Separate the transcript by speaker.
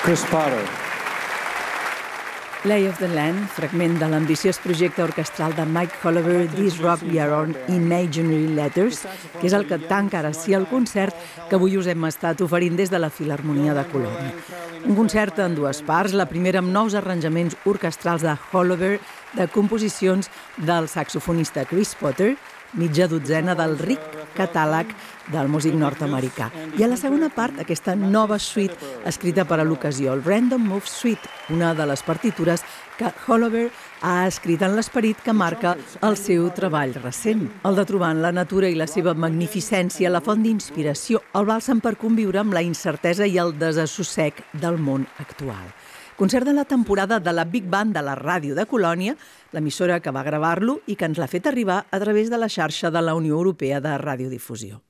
Speaker 1: Chris Potter.
Speaker 2: Lay of the Land, fragment de l'ambiciós projecte orquestral de Mike Hollover, This Rock Your Own Imaginary Letters, que és el que tanca ara sí el concert que avui us hem estat oferint des de la Filharmonia de Colònia. Un concert en dues parts, la primera amb nous arranjaments orquestrals de Hollover, de composicions del saxofonista Chris Potter, mitja dotzena del ric catàleg del músic nord-americà. I a la segona part, aquesta nova suite escrita per a l'ocasió, el Random Move Suite, una de les partitures que Hollover ha escrit en l'esperit que marca el seu treball recent, el de trobar en la natura i la seva magnificència la font d'inspiració, el bàlsam per conviure amb la incertesa i el desassossec del món actual. Concert de la temporada de la Big Band de la Ràdio de Colònia, l'emissora que va gravar-lo i que ens l'ha fet arribar a través de la xarxa de la Unió Europea de Radiodifusió.